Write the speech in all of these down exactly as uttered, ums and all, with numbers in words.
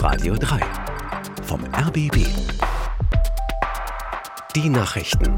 Radio drei vom R B B. Die Nachrichten.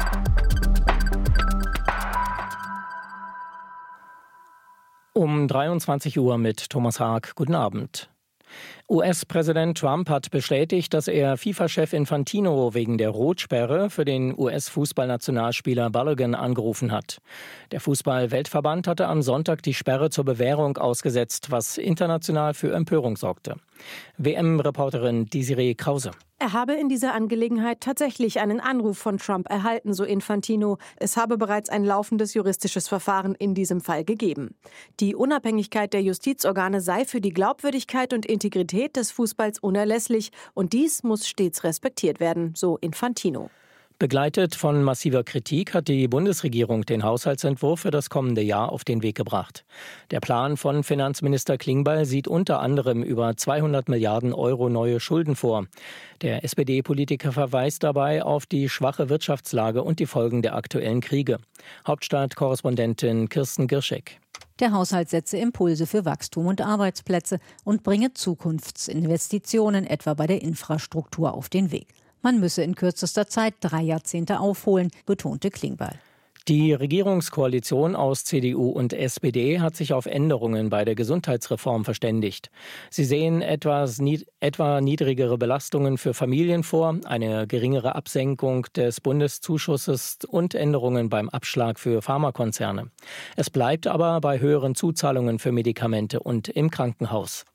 Um dreiundzwanzig Uhr mit Thomas Haag. Guten Abend. U S-Präsident Trump hat bestätigt, dass er FIFA-Chef Infantino wegen der Rotsperre für den U S-Fußballnationalspieler Balogun angerufen hat. Der Fußball-Weltverband hatte am Sonntag die Sperre zur Bewährung ausgesetzt, was international für Empörung sorgte. W M-Reporterin Desiree Krause. Er habe in dieser Angelegenheit tatsächlich einen Anruf von Trump erhalten, so Infantino. Es habe bereits ein laufendes juristisches Verfahren in diesem Fall gegeben. Die Unabhängigkeit der Justizorgane sei für die Glaubwürdigkeit und Integrität des Fußballs unerlässlich und dies muss stets respektiert werden, so Infantino. Begleitet von massiver Kritik hat die Bundesregierung den Haushaltsentwurf für das kommende Jahr auf den Weg gebracht. Der Plan von Finanzminister Klingbeil sieht unter anderem über zweihundert Milliarden Euro neue Schulden vor. Der S P D-Politiker verweist dabei auf die schwache Wirtschaftslage und die Folgen der aktuellen Kriege. Hauptstadtkorrespondentin Kirsten Girschek. Der Haushalt setze Impulse für Wachstum und Arbeitsplätze und bringe Zukunftsinvestitionen etwa bei der Infrastruktur auf den Weg. Man müsse in kürzester Zeit drei Jahrzehnte aufholen, betonte Klingbeil. Die Regierungskoalition aus C D U und S P D hat sich auf Änderungen bei der Gesundheitsreform verständigt. Sie sehen etwas, etwa niedrigere Belastungen für Familien vor, eine geringere Absenkung des Bundeszuschusses und Änderungen beim Abschlag für Pharmakonzerne. Es bleibt aber bei höheren Zuzahlungen für Medikamente und im Krankenhaus.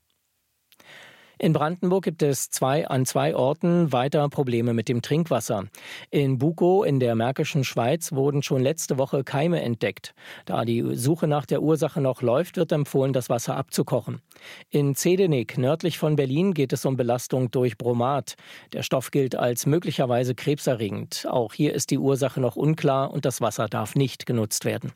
In Brandenburg gibt es zwei, an zwei Orten weiter Probleme mit dem Trinkwasser. In Bukow in der Märkischen Schweiz wurden schon letzte Woche Keime entdeckt. Da die Suche nach der Ursache noch läuft, wird empfohlen, das Wasser abzukochen. In Zedenik, nördlich von Berlin, geht es um Belastung durch Bromat. Der Stoff gilt als möglicherweise krebserregend. Auch hier ist die Ursache noch unklar und das Wasser darf nicht genutzt werden.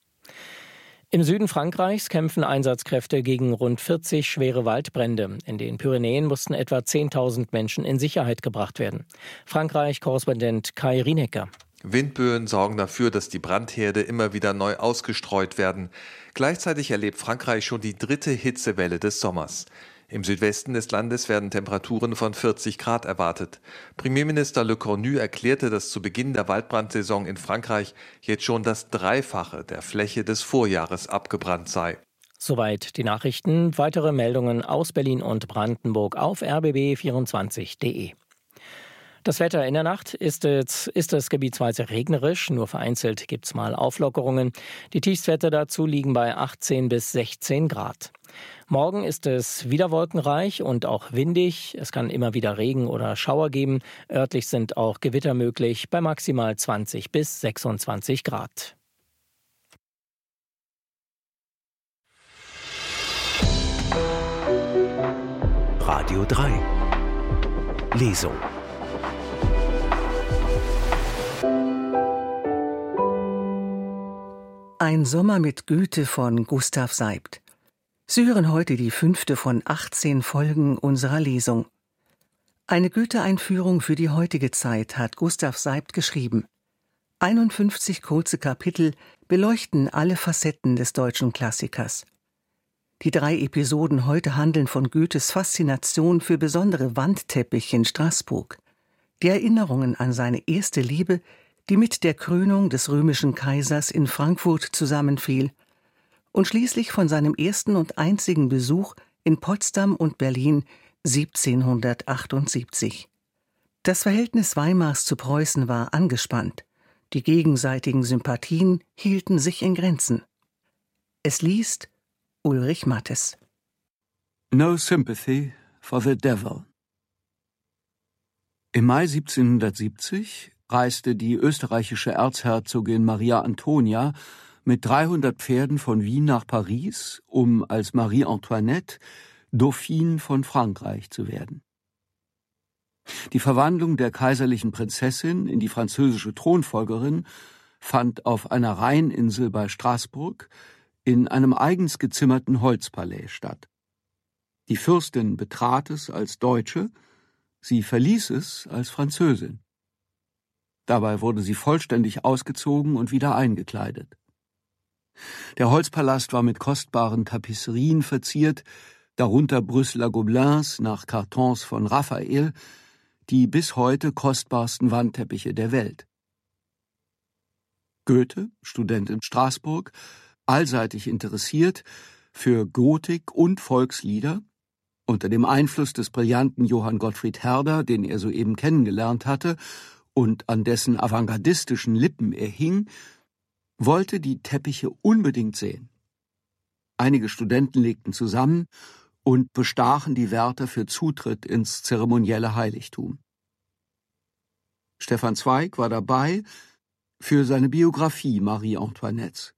Im Süden Frankreichs kämpfen Einsatzkräfte gegen rund vierzig schwere Waldbrände. In den Pyrenäen mussten etwa zehntausend Menschen in Sicherheit gebracht werden. Frankreich-Korrespondent Kai Rienecker. Windböen sorgen dafür, dass die Brandherde immer wieder neu ausgestreut werden. Gleichzeitig erlebt Frankreich schon die dritte Hitzewelle des Sommers. Im Südwesten des Landes werden Temperaturen von vierzig Grad erwartet. Premierminister Le Cornu erklärte, dass zu Beginn der Waldbrandsaison in Frankreich jetzt schon das Dreifache der Fläche des Vorjahres abgebrannt sei. Soweit die Nachrichten. Weitere Meldungen aus Berlin und Brandenburg auf r b b vierundzwanzig punkt d e. Das Wetter in der Nacht ist es, ist es gebietsweise regnerisch, nur vereinzelt gibt es mal Auflockerungen. Die Tiefstwerte dazu liegen bei achtzehn bis sechzehn Grad. Morgen ist es wieder wolkenreich und auch windig. Es kann immer wieder Regen oder Schauer geben. Örtlich sind auch Gewitter möglich bei maximal zwanzig bis sechsundzwanzig Grad. Radio drei. Lesung. Ein Sommer mit Goethe von Gustav Seibt. Sie hören heute die fünfte von achtzehn Folgen unserer Lesung. Eine Goethe-Einführung für die heutige Zeit hat Gustav Seibt geschrieben. einundfünfzig kurze Kapitel beleuchten alle Facetten des deutschen Klassikers. Die drei Episoden heute handeln von Goethes Faszination für besondere Wandteppiche in Straßburg, die Erinnerungen an seine erste Liebe, die mit der Krönung des römischen Kaisers in Frankfurt zusammenfiel, und schließlich von seinem ersten und einzigen Besuch in Potsdam und Berlin siebzehnhundertachtundsiebzig. Das Verhältnis Weimars zu Preußen war angespannt. Die gegenseitigen Sympathien hielten sich in Grenzen. Es liest Ulrich Mattes. No sympathy for the devil. Im Mai siebzehnhundertsiebzig reiste die österreichische Erzherzogin Maria Antonia mit dreihundert Pferden von Wien nach Paris, um als Marie Antoinette Dauphine von Frankreich zu werden. Die Verwandlung der kaiserlichen Prinzessin in die französische Thronfolgerin fand auf einer Rheininsel bei Straßburg in einem eigens gezimmerten Holzpalais statt. Die Fürstin betrat es als Deutsche, sie verließ es als Französin. Dabei wurde sie vollständig ausgezogen und wieder eingekleidet. Der Holzpalast war mit kostbaren Tapisserien verziert, darunter Brüsseler Gobelins nach Kartons von Raphael, die bis heute kostbarsten Wandteppiche der Welt. Goethe, Student in Straßburg, allseitig interessiert für Gotik und Volkslieder, unter dem Einfluss des brillanten Johann Gottfried Herder, den er soeben kennengelernt hatte und an dessen avantgardistischen Lippen er hing, wollte die Teppiche unbedingt sehen. Einige Studenten legten zusammen und bestachen die Wärter für Zutritt ins zeremonielle Heiligtum. Stefan Zweig war dabei für seine Biografie Marie Antoinettes.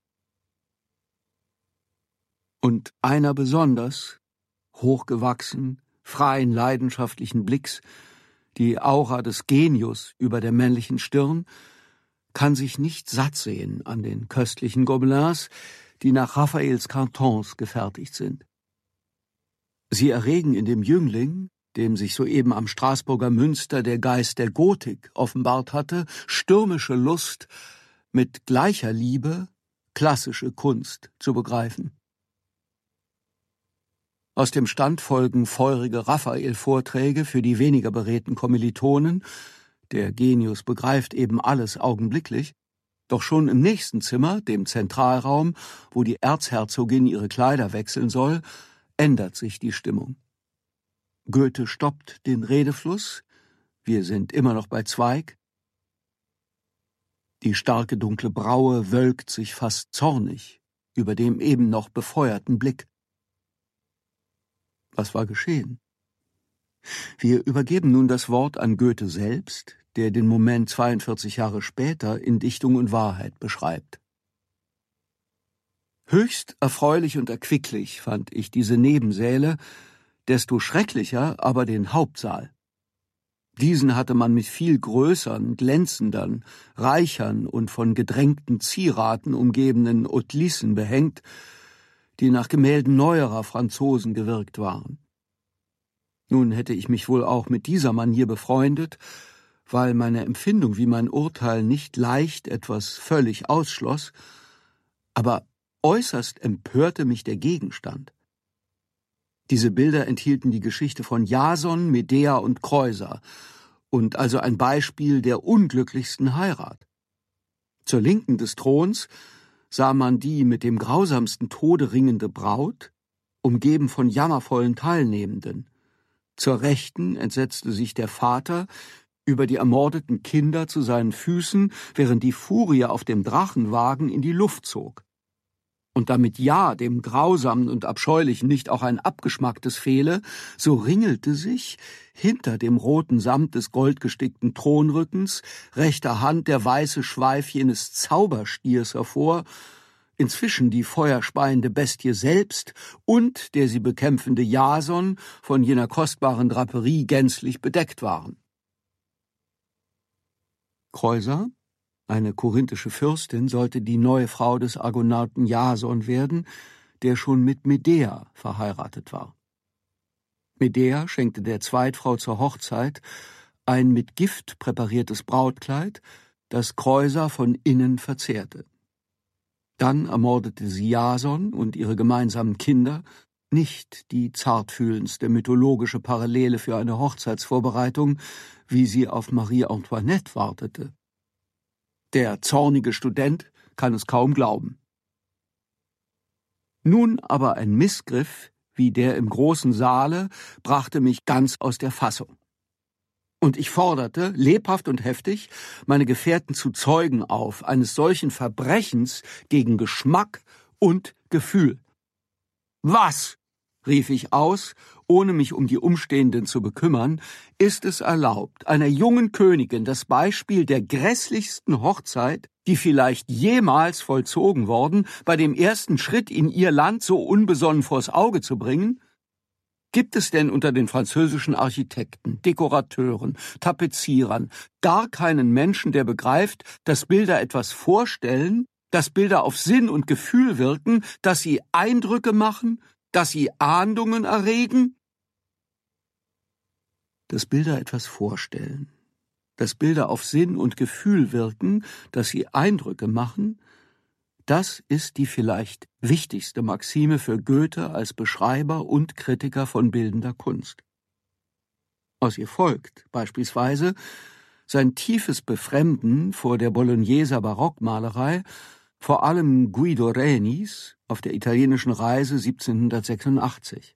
Und einer besonders, hochgewachsen, freien, leidenschaftlichen Blicks, die Aura des Genius über der männlichen Stirn, kann sich nicht satt sehen an den köstlichen Gobelins, die nach Raphaels Kartons gefertigt sind. Sie erregen in dem Jüngling, dem sich soeben am Straßburger Münster der Geist der Gotik offenbart hatte, stürmische Lust, mit gleicher Liebe klassische Kunst zu begreifen. Aus dem Stand folgen feurige Raphael-Vorträge für die weniger beredten Kommilitonen. Der Genius begreift eben alles augenblicklich. Doch schon im nächsten Zimmer, dem Zentralraum, wo die Erzherzogin ihre Kleider wechseln soll, ändert sich die Stimmung. Goethe stoppt den Redefluss. Wir sind immer noch bei Zweig. Die starke dunkle Braue wölkt sich fast zornig über dem eben noch befeuerten Blick. Was war geschehen? Wir übergeben nun das Wort an Goethe selbst, der den Moment zweiundvierzig Jahre später in Dichtung und Wahrheit beschreibt. Höchst erfreulich und erquicklich fand ich diese Nebensäle, desto schrecklicher aber den Hauptsaal. Diesen hatte man mit viel größeren, glänzendern, reichern und von gedrängten Zieraten umgebenen Hautelissen behängt, die nach Gemälden neuerer Franzosen gewirkt waren. Nun hätte ich mich wohl auch mit dieser Manier befreundet, weil meine Empfindung wie mein Urteil nicht leicht etwas völlig ausschloss, aber äußerst empörte mich der Gegenstand. Diese Bilder enthielten die Geschichte von Jason, Medea und Kreusa und also ein Beispiel der unglücklichsten Heirat. Zur Linken des Throns sah man die mit dem grausamsten Tode ringende Braut, umgeben von jammervollen Teilnehmenden. Zur Rechten entsetzte sich der Vater über die ermordeten Kinder zu seinen Füßen, während die Furie auf dem Drachenwagen in die Luft zog. Und damit ja dem Grausamen und Abscheulichen nicht auch ein Abgeschmacktes fehle, so ringelte sich hinter dem roten Samt des goldgestickten Thronrückens rechter Hand der weiße Schweif jenes Zauberstiers hervor, inzwischen die feuerspeiende Bestie selbst und der sie bekämpfende Jason von jener kostbaren Draperie gänzlich bedeckt waren. Kreusa, eine korinthische Fürstin, sollte die neue Frau des Argonauten Jason werden, der schon mit Medea verheiratet war. Medea schenkte der Zweitfrau zur Hochzeit ein mit Gift präpariertes Brautkleid, das Kreusa von innen verzehrte. Dann ermordete sie Jason und ihre gemeinsamen Kinder, nicht die zartfühlendste mythologische Parallele für eine Hochzeitsvorbereitung, wie sie auf Marie Antoinette wartete. Der zornige Student kann es kaum glauben. Nun aber ein Missgriff, wie der im großen Saale, brachte mich ganz aus der Fassung. Und ich forderte, lebhaft und heftig, meine Gefährten zu Zeugen auf eines solchen Verbrechens gegen Geschmack und Gefühl. Was, rief ich aus, ohne mich um die Umstehenden zu bekümmern, ist es erlaubt, einer jungen Königin das Beispiel der grässlichsten Hochzeit, die vielleicht jemals vollzogen worden, bei dem ersten Schritt in ihr Land so unbesonnen vors Auge zu bringen? Gibt es denn unter den französischen Architekten, Dekorateuren, Tapezierern gar keinen Menschen, der begreift, dass Bilder etwas vorstellen, dass Bilder auf Sinn und Gefühl wirken, dass sie Eindrücke machen, dass sie Ahndungen erregen? Dass Bilder etwas vorstellen, dass Bilder auf Sinn und Gefühl wirken, dass sie Eindrücke machen, Das ist die vielleicht wichtigste Maxime für Goethe als Beschreiber und Kritiker von bildender Kunst. Aus ihr folgt beispielsweise sein tiefes Befremden vor der Bologneser Barockmalerei, vor allem Guido Renis auf der italienischen Reise siebzehnhundertsechsundachtzig.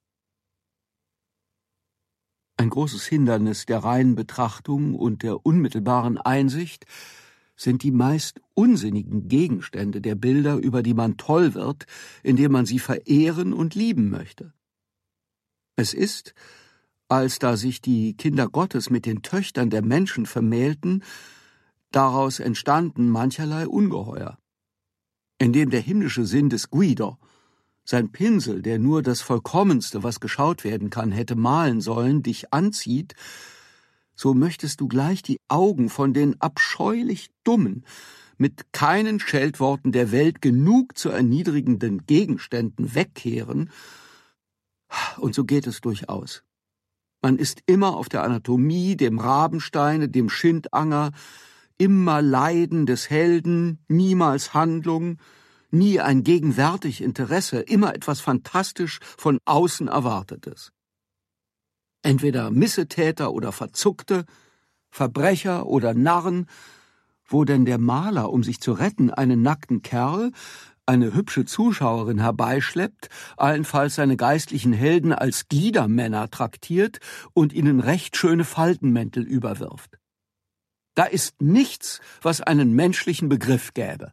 Ein großes Hindernis der reinen Betrachtung und der unmittelbaren Einsicht sind die meist unsinnigen Gegenstände der Bilder, über die man toll wird, indem man sie verehren und lieben möchte. Es ist, als da sich die Kinder Gottes mit den Töchtern der Menschen vermählten, daraus entstanden mancherlei Ungeheuer. Indem der himmlische Sinn des Guido, sein Pinsel, der nur das Vollkommenste, was geschaut werden kann, hätte malen sollen, dich anzieht, so möchtest du gleich die Augen von den abscheulich Dummen, mit keinen Scheltworten der Welt genug zu erniedrigenden Gegenständen wegkehren, und so geht es durchaus. Man ist immer auf der Anatomie, dem Rabensteine, dem Schindanger, immer Leiden des Helden, niemals Handlung, nie ein gegenwärtig Interesse, immer etwas fantastisch von außen Erwartetes. Entweder Missetäter oder Verzuckte, Verbrecher oder Narren, wo denn der Maler, um sich zu retten, einen nackten Kerl, eine hübsche Zuschauerin herbeischleppt, allenfalls seine geistlichen Helden als Gliedermänner traktiert und ihnen recht schöne Faltenmäntel überwirft. Da ist nichts, was einen menschlichen Begriff gäbe.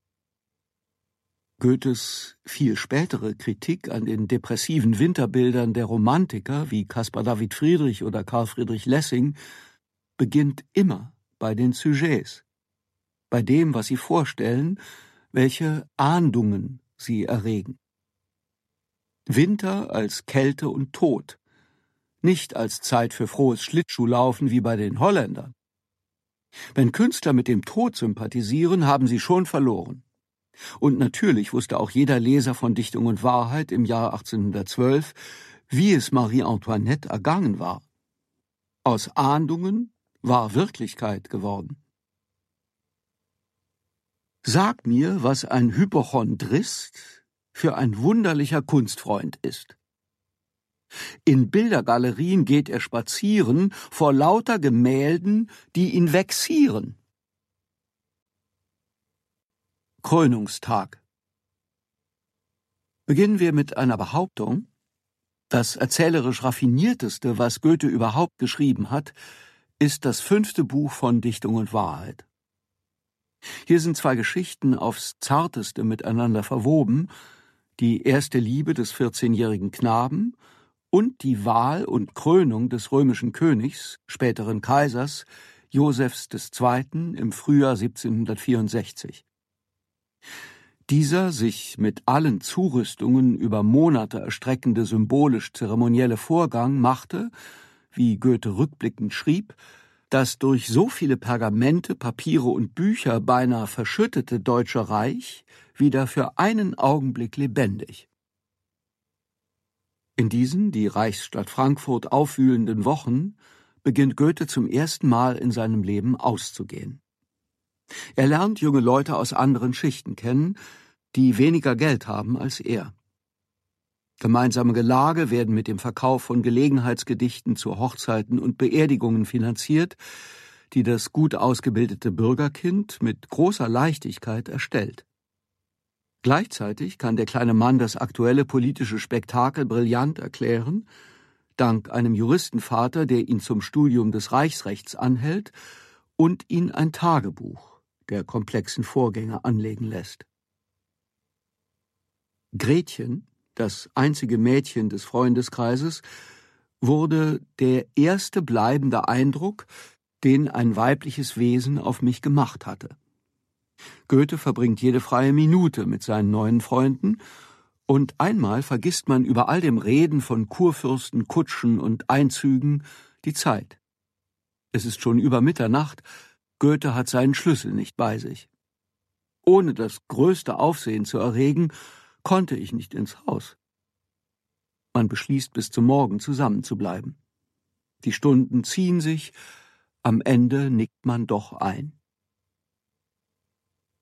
Goethes viel spätere Kritik an den depressiven Winterbildern der Romantiker wie Caspar David Friedrich oder Karl Friedrich Lessing beginnt immer bei den Sujets, bei dem, was sie vorstellen, welche Ahndungen sie erregen. Winter als Kälte und Tod, nicht als Zeit für frohes Schlittschuhlaufen wie bei den Holländern. Wenn Künstler mit dem Tod sympathisieren, haben sie schon verloren. Und natürlich wusste auch jeder Leser von Dichtung und Wahrheit im Jahr achtzehnhundertzwölf, wie es Marie Antoinette ergangen war. Aus Ahndungen war Wirklichkeit geworden. Sag mir, was ein Hypochondrist für ein wunderlicher Kunstfreund ist. In Bildergalerien geht er spazieren vor lauter Gemälden, die ihn vexieren. Krönungstag. Beginnen wir mit einer Behauptung. Das erzählerisch raffinierteste, was Goethe überhaupt geschrieben hat, ist das fünfte Buch von Dichtung und Wahrheit. Hier sind zwei Geschichten aufs Zarteste miteinander verwoben, die erste Liebe des vierzehnjährigen Knaben und die Wahl und Krönung des römischen Königs, späteren Kaisers, Josephs des Zweiten im Frühjahr siebzehnhundertvierundsechzig. Dieser sich mit allen Zurüstungen über Monate erstreckende symbolisch-zeremonielle Vorgang machte, wie Goethe rückblickend schrieb, das durch so viele Pergamente, Papiere und Bücher beinahe verschüttete Deutsche Reich wieder für einen Augenblick lebendig. In diesen die Reichsstadt Frankfurt aufwühlenden Wochen beginnt Goethe zum ersten Mal in seinem Leben auszugehen. Er lernt junge Leute aus anderen Schichten kennen, die weniger Geld haben als er. Gemeinsame Gelage werden mit dem Verkauf von Gelegenheitsgedichten zu Hochzeiten und Beerdigungen finanziert, die das gut ausgebildete Bürgerkind mit großer Leichtigkeit erstellt. Gleichzeitig kann der kleine Mann das aktuelle politische Spektakel brillant erklären, dank einem Juristenvater, der ihn zum Studium des Reichsrechts anhält und ihn ein Tagebuch der komplexen Vorgänge anlegen lässt. Gretchen, das einzige Mädchen des Freundeskreises, wurde der erste bleibende Eindruck, den ein weibliches Wesen auf mich gemacht hatte. Goethe verbringt jede freie Minute mit seinen neuen Freunden, und einmal vergisst man über all dem Reden von Kurfürsten, Kutschen und Einzügen die Zeit. Es ist schon über Mitternacht, Goethe hat seinen Schlüssel nicht bei sich. Ohne das größte Aufsehen zu erregen, konnte ich nicht ins Haus. Man beschließt, bis zum Morgen zusammenzubleiben. Die Stunden ziehen sich, am Ende nickt man doch ein.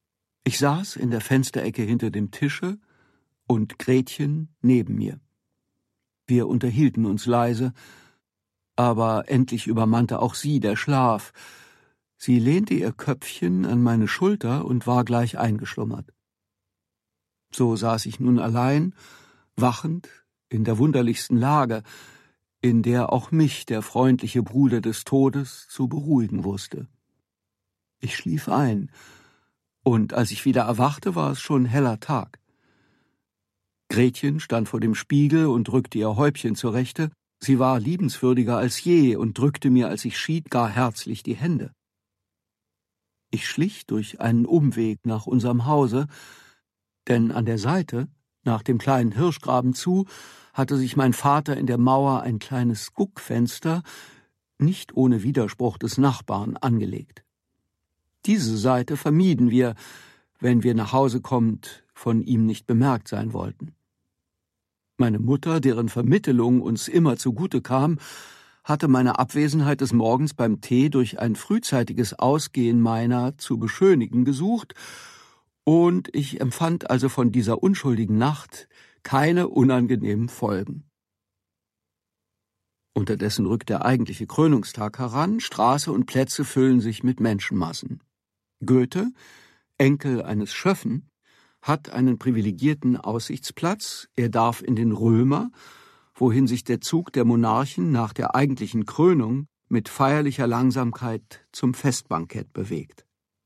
Ich saß in der Fensterecke hinter dem Tische und Gretchen neben mir. Wir unterhielten uns leise, aber endlich übermannte auch sie der Schlaf. Sie lehnte ihr Köpfchen an meine Schulter und war gleich eingeschlummert. So saß ich nun allein, wachend, in der wunderlichsten Lage, in der auch mich der freundliche Bruder des Todes zu beruhigen wusste. Ich schlief ein, und als ich wieder erwachte, war es schon heller Tag. Gretchen stand vor dem Spiegel und rückte ihr Häubchen zurechte. Sie war liebenswürdiger als je und drückte mir, als ich schied, gar herzlich die Hände. Ich schlich durch einen Umweg nach unserem Hause, denn an der Seite, nach dem kleinen Hirschgraben zu, hatte sich mein Vater in der Mauer ein kleines Guckfenster, nicht ohne Widerspruch des Nachbarn, angelegt. Diese Seite vermieden wir, wenn wir nach Hause kommend von ihm nicht bemerkt sein wollten. Meine Mutter, deren Vermittelung uns immer zugute kam, hatte meine Abwesenheit des Morgens beim Tee durch ein frühzeitiges Ausgehen meiner zu beschönigen gesucht, und ich empfand also von dieser unschuldigen Nacht keine unangenehmen Folgen. Unterdessen rückt der eigentliche Krönungstag heran, Straße und Plätze füllen sich mit Menschenmassen. Goethe, Enkel eines Schöffen, hat einen privilegierten Aussichtsplatz, er darf in den Römer, wohin sich der Zug der Monarchen nach der eigentlichen Krönung mit feierlicher Langsamkeit zum Festbankett bewegt.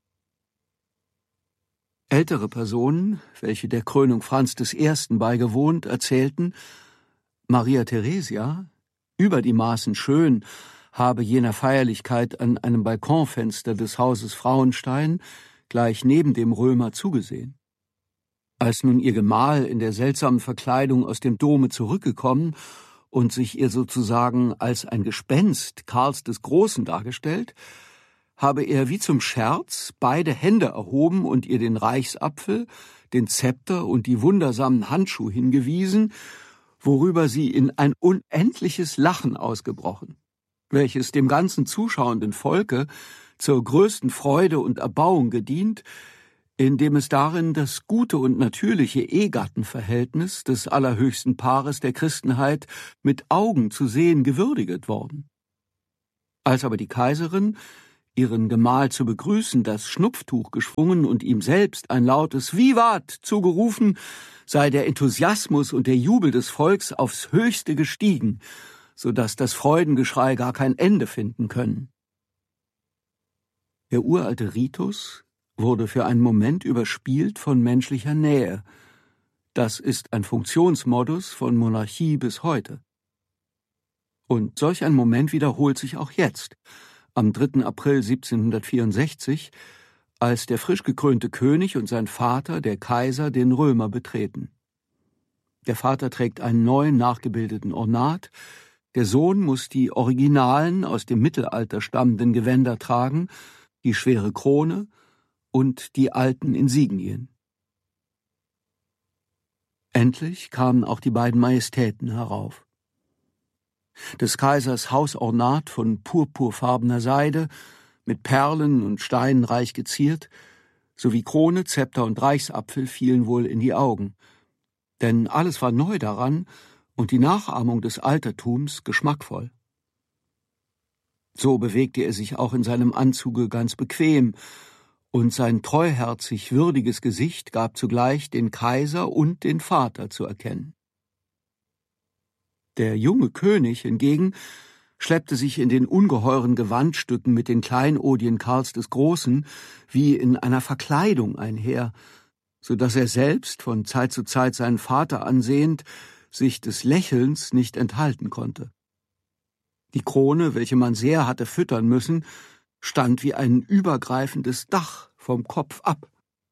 Ältere Personen, welche der Krönung Franz des Ersten beigewohnt, erzählten, Maria Theresia, über die Maßen schön, habe jener Feierlichkeit an einem Balkonfenster des Hauses Frauenstein gleich neben dem Römer zugesehen. Als nun ihr Gemahl in der seltsamen Verkleidung aus dem Dome zurückgekommen und sich ihr sozusagen als ein Gespenst Karls des Großen dargestellt, habe er wie zum Scherz beide Hände erhoben und ihr den Reichsapfel, den Zepter und die wundersamen Handschuhe hingewiesen, worüber sie in ein unendliches Lachen ausgebrochen, welches dem ganzen zuschauenden Volke zur größten Freude und Erbauung gedient, indem es darin das gute und natürliche Ehegattenverhältnis des allerhöchsten Paares der Christenheit mit Augen zu sehen gewürdiget worden. Als aber die Kaiserin, ihren Gemahl zu begrüßen, das Schnupftuch geschwungen und ihm selbst ein lautes Vivat zugerufen, sei der Enthusiasmus und der Jubel des Volks aufs Höchste gestiegen, so dass das Freudengeschrei gar kein Ende finden können. Der uralte Ritus wurde für einen Moment überspielt von menschlicher Nähe. Das ist ein Funktionsmodus von Monarchie bis heute. Und solch ein Moment wiederholt sich auch jetzt, am dritten April siebzehnhundertvierundsechzig, als der frisch gekrönte König und sein Vater, der Kaiser, den Römer betreten. Der Vater trägt einen neuen nachgebildeten Ornat, der Sohn muss die originalen, aus dem Mittelalter stammenden Gewänder tragen, die schwere Krone und die alten Insignien. Endlich kamen auch die beiden Majestäten herauf. Des Kaisers Hausornat von purpurfarbener Seide, mit Perlen und Steinen reich geziert, sowie Krone, Zepter und Reichsapfel fielen wohl in die Augen, denn alles war neu daran und die Nachahmung des Altertums geschmackvoll. So bewegte er sich auch in seinem Anzuge ganz bequem, und sein treuherzig würdiges Gesicht gab zugleich den Kaiser und den Vater zu erkennen. Der junge König hingegen schleppte sich in den ungeheuren Gewandstücken mit den Kleinodien Karls des Großen wie in einer Verkleidung einher, so dass er selbst, von Zeit zu Zeit seinen Vater ansehend, sich des Lächelns nicht enthalten konnte. Die Krone, welche man sehr hatte füttern müssen, stand wie ein übergreifendes Dach vom Kopf ab.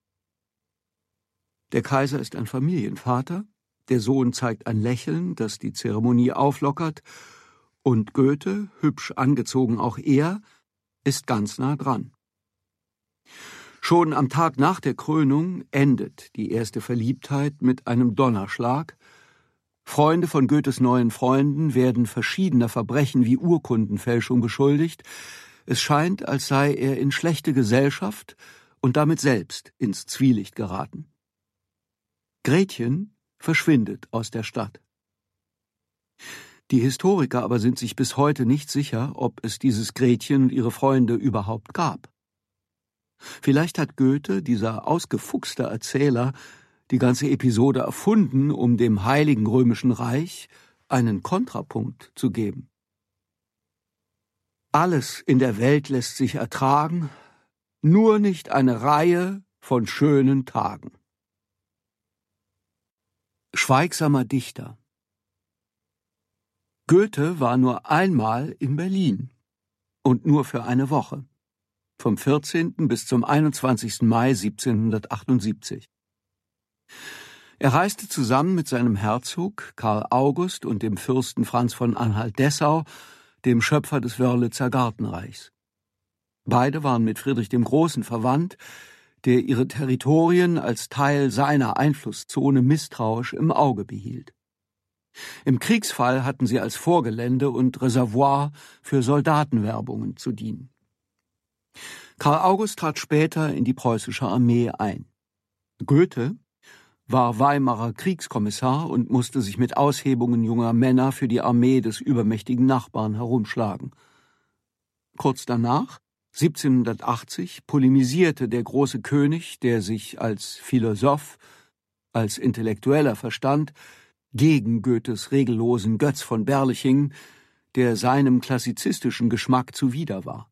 Der Kaiser ist ein Familienvater, der Sohn zeigt ein Lächeln, das die Zeremonie auflockert, und Goethe, hübsch angezogen auch er, ist ganz nah dran. Schon am Tag nach der Krönung endet die erste Verliebtheit mit einem Donnerschlag. Freunde von Goethes neuen Freunden werden verschiedener Verbrechen wie Urkundenfälschung beschuldigt. Es scheint, als sei er in schlechte Gesellschaft und damit selbst ins Zwielicht geraten. Gretchen verschwindet aus der Stadt. Die Historiker aber sind sich bis heute nicht sicher, ob es dieses Gretchen und ihre Freunde überhaupt gab. Vielleicht hat Goethe, dieser ausgefuchste Erzähler, die ganze Episode erfunden, um dem Heiligen Römischen Reich einen Kontrapunkt zu geben. Alles in der Welt lässt sich ertragen, nur nicht eine Reihe von schönen Tagen. Schweigsamer Dichter. Goethe war nur einmal in Berlin und nur für eine Woche, vom vierzehnten bis zum einundzwanzigsten Mai siebzehnhundertachtundsiebzig. Er reiste zusammen mit seinem Herzog Karl August und dem Fürsten Franz von Anhalt-Dessau, dem Schöpfer des Wörlitzer Gartenreichs. Beide waren mit Friedrich dem Großen verwandt, der ihre Territorien als Teil seiner Einflusszone misstrauisch im Auge behielt. Im Kriegsfall hatten sie als Vorgelände und Reservoir für Soldatenwerbungen zu dienen. Karl August trat später in die preußische Armee ein. Goethe war Weimarer Kriegskommissar und musste sich mit Aushebungen junger Männer für die Armee des übermächtigen Nachbarn herumschlagen. Kurz danach, siebzehnhundertachtzig, polemisierte der große König, der sich als Philosoph, als Intellektueller verstand, gegen Goethes regellosen Götz von Berlichingen, der seinem klassizistischen Geschmack zuwider war.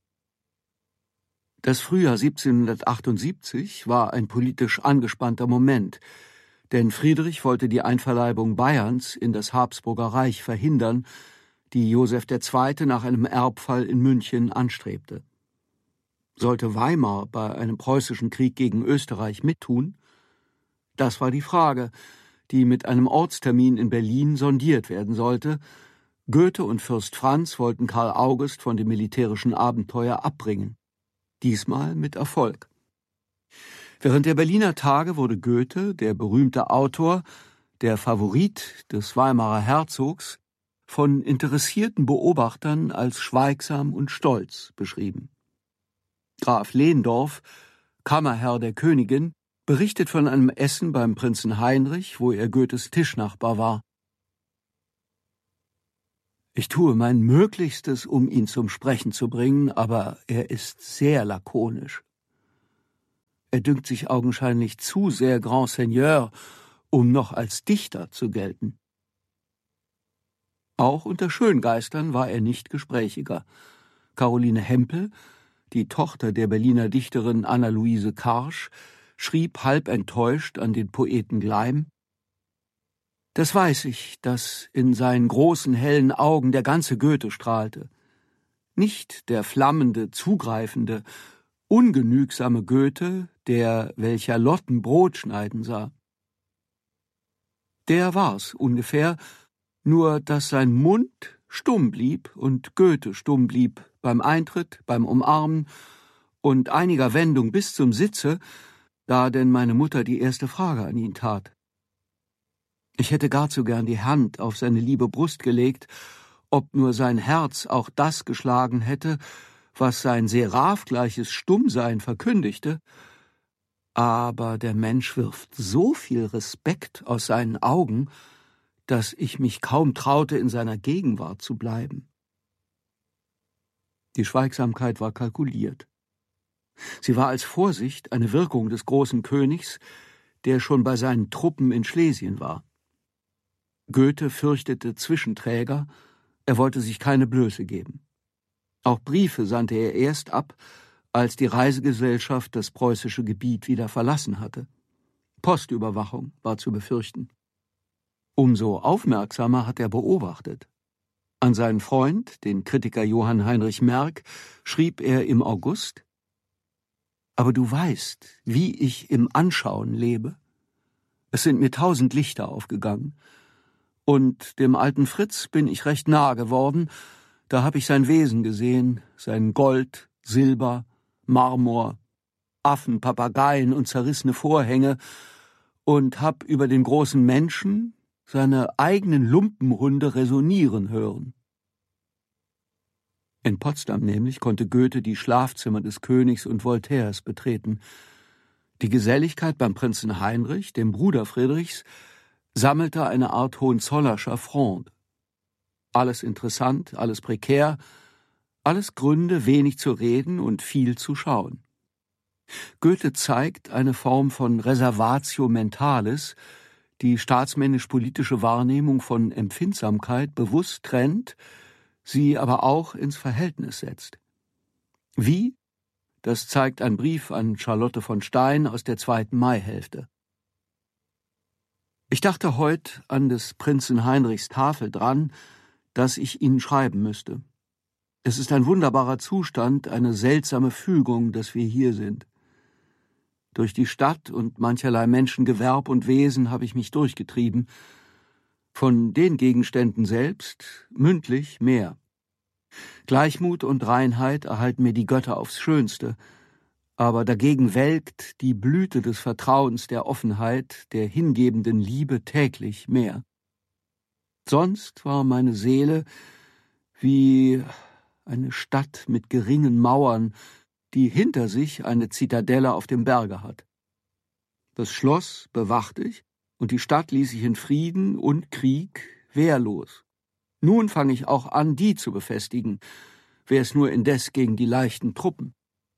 Das Frühjahr siebzehnhundertachtundsiebzig war ein politisch angespannter Moment, denn Friedrich wollte die Einverleibung Bayerns in das Habsburger Reich verhindern, die Joseph der Zweite nach einem Erbfall in München anstrebte. Sollte Weimar bei einem preußischen Krieg gegen Österreich mittun? Das war die Frage, die mit einem Ortstermin in Berlin sondiert werden sollte. Goethe und Fürst Franz wollten Karl August von dem militärischen Abenteuer abbringen. Diesmal mit Erfolg. Während der Berliner Tage wurde Goethe, der berühmte Autor, der Favorit des Weimarer Herzogs, von interessierten Beobachtern als schweigsam und stolz beschrieben. Graf Lehndorff, Kammerherr der Königin, berichtet von einem Essen beim Prinzen Heinrich, wo er Goethes Tischnachbar war. Ich tue mein Möglichstes, um ihn zum Sprechen zu bringen, aber er ist sehr lakonisch. Er dünkt sich augenscheinlich zu sehr Grand Seigneur, um noch als Dichter zu gelten. Auch unter Schöngeistern war er nicht gesprächiger. Caroline Hempel, die Tochter der Berliner Dichterin Anna-Luise Karsch, schrieb halb enttäuscht an den Poeten Gleim: Das weiß ich, dass in seinen großen, hellen Augen der ganze Goethe strahlte. Nicht der flammende, zugreifende, ungenügsame Goethe, der welcher Lotten Brot schneiden sah. Der war's ungefähr, nur dass sein Mund stumm blieb und Goethe stumm blieb beim Eintritt, beim Umarmen und einiger Wendung bis zum Sitze, da denn meine Mutter die erste Frage an ihn tat. Ich hätte gar zu gern die Hand auf seine liebe Brust gelegt, ob nur sein Herz auch das geschlagen hätte, was sein seraphgleiches Stummsein verkündigte. Aber der Mensch wirft so viel Respekt aus seinen Augen, dass ich mich kaum traute, in seiner Gegenwart zu bleiben. Die Schweigsamkeit war kalkuliert. Sie war als Vorsicht eine Wirkung des großen Königs, der schon bei seinen Truppen in Schlesien war. Goethe fürchtete Zwischenträger, er wollte sich keine Blöße geben. Auch Briefe sandte er erst ab, als die Reisegesellschaft das preußische Gebiet wieder verlassen hatte. Postüberwachung war zu befürchten. Umso aufmerksamer hat er beobachtet. An seinen Freund, den Kritiker Johann Heinrich Merck, schrieb er im August: Aber du weißt, wie ich im Anschauen lebe. Es sind mir tausend Lichter aufgegangen. Und dem alten Fritz bin ich recht nahe geworden, da hab ich sein Wesen gesehen, sein Gold, Silber, Marmor, Affen, Papageien und zerrissene Vorhänge, und hab über den großen Menschen seine eigenen Lumpenhunde resonieren hören. In Potsdam nämlich konnte Goethe die Schlafzimmer des Königs und Voltaires betreten. Die Geselligkeit beim Prinzen Heinrich, dem Bruder Friedrichs, sammelte eine Art Hohenzollerscher Fronde. Alles interessant, alles prekär, alles Gründe, wenig zu reden und viel zu schauen. Goethe zeigt eine Form von Reservatio mentalis, die staatsmännisch-politische Wahrnehmung von Empfindsamkeit bewusst trennt, sie aber auch ins Verhältnis setzt. Wie? Das zeigt ein Brief an Charlotte von Stein aus der zweiten Maihälfte. Ich dachte heut an des Prinzen Heinrichs Tafel dran, dass ich Ihnen schreiben müsste. Es ist ein wunderbarer Zustand, eine seltsame Fügung, dass wir hier sind. Durch die Stadt und mancherlei Menschengewerb und Wesen habe ich mich durchgetrieben. Von den Gegenständen selbst, mündlich, mehr. Gleichmut und Reinheit erhalten mir die Götter aufs Schönste, aber dagegen welkt die Blüte des Vertrauens, der Offenheit, der hingebenden Liebe täglich mehr. Sonst war meine Seele wie eine Stadt mit geringen Mauern, die hinter sich eine Zitadelle auf dem Berge hat. Das Schloss bewachte ich, und die Stadt ließ ich in Frieden und Krieg wehrlos. Nun fange ich auch an, die zu befestigen, wär es nur indes gegen die leichten Truppen.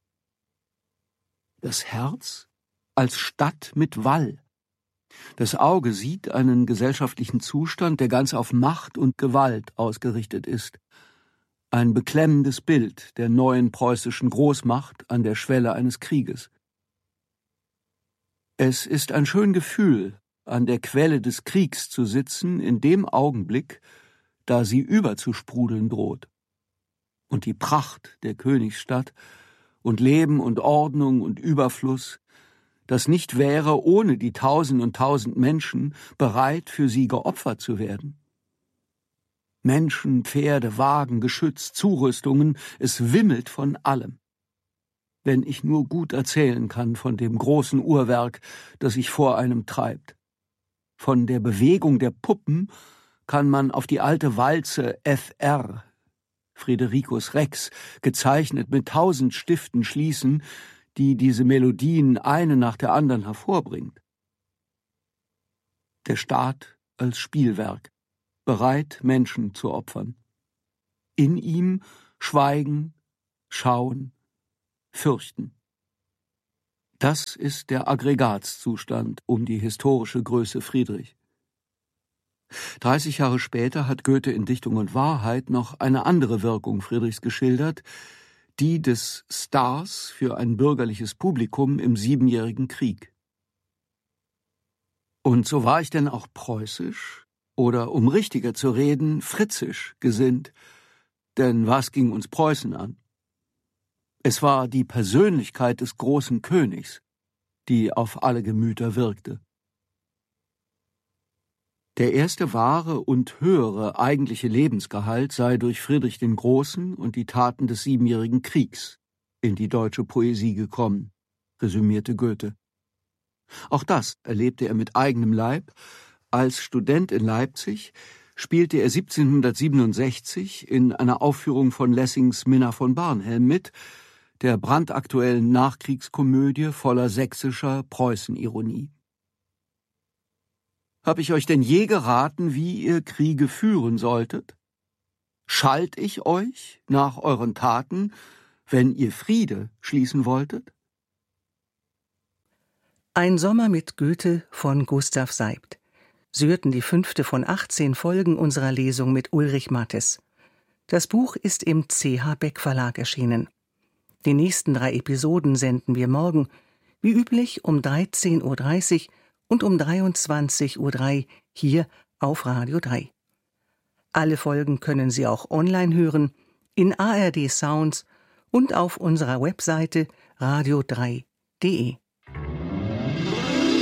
Das Herz als Stadt mit Wall. Das Auge sieht einen gesellschaftlichen Zustand, der ganz auf Macht und Gewalt ausgerichtet ist. Ein beklemmendes Bild der neuen preußischen Großmacht an der Schwelle eines Krieges. Es ist ein schön Gefühl, an der Quelle des Kriegs zu sitzen, in dem Augenblick, da sie überzusprudeln droht. Und die Pracht der Königsstadt und Leben und Ordnung und Überfluss, das nicht wäre, ohne die tausend und tausend Menschen bereit, für sie geopfert zu werden. Menschen, Pferde, Wagen, Geschütz, Zurüstungen, es wimmelt von allem. Wenn ich nur gut erzählen kann von dem großen Uhrwerk, das sich vor einem treibt. Von der Bewegung der Puppen kann man auf die alte Walze F R, Fridericus Rex, gezeichnet mit tausend Stiften schließen, die diese Melodien eine nach der anderen hervorbringt. Der Staat als Spielwerk, bereit, Menschen zu opfern. In ihm schweigen, schauen, fürchten. Das ist der Aggregatzustand um die historische Größe Friedrich. Dreißig Jahre später hat Goethe in Dichtung und Wahrheit noch eine andere Wirkung Friedrichs geschildert, die des Stars für ein bürgerliches Publikum im Siebenjährigen Krieg. Und so war ich denn auch preußisch, oder um richtiger zu reden, fritzisch gesinnt, denn was ging uns Preußen an? Es war die Persönlichkeit des großen Königs, die auf alle Gemüter wirkte. Der erste wahre und höhere eigentliche Lebensgehalt sei durch Friedrich den Großen und die Taten des Siebenjährigen Kriegs in die deutsche Poesie gekommen, resümierte Goethe. Auch das erlebte er mit eigenem Leib. Als Student in Leipzig spielte er siebzehnhundertsiebenundsechzig in einer Aufführung von Lessings Minna von Barnhelm mit, der brandaktuellen Nachkriegskomödie voller sächsischer Preußenironie. Hab ich euch denn je geraten, wie ihr Kriege führen solltet? Schalt ich euch nach euren Taten, wenn ihr Friede schließen wolltet? Ein Sommer mit Goethe von Gustav Seibt. Sie hörten die fünfte von achtzehn Folgen unserer Lesung mit Ulrich Mattes. Das Buch ist im C H Beck Verlag erschienen. Die nächsten drei Episoden senden wir morgen, wie üblich um dreizehn Uhr dreißig und um dreiundzwanzig Uhr drei hier auf Radio drei. Alle Folgen können Sie auch online hören, in A R D Sounds und auf unserer Webseite radio drei punkt de.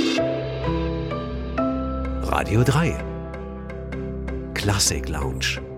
Radio drei Klassik Lounge.